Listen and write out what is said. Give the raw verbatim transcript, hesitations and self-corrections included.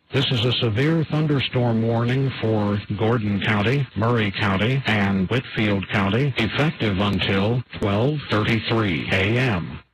This is a severe thunderstorm warning for Gordon County, Murray County, and Whitfield County, effective until twelve thirty-three a m